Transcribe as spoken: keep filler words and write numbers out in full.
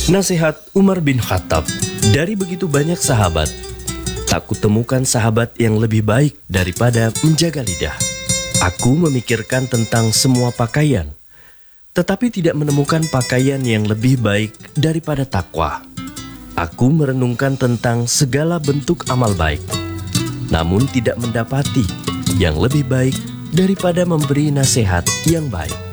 Nasihat Umar bin Khattab. Dari begitu banyak sahabat, tak kutemukan sahabat yang lebih baik daripada menjaga lidah. Aku memikirkan tentang semua pakaian, tetapi tidak menemukan pakaian yang lebih baik daripada takwa. Aku merenungkan tentang segala bentuk amal baik, namun tidak mendapati yang lebih baik daripada memberi nasihat yang baik.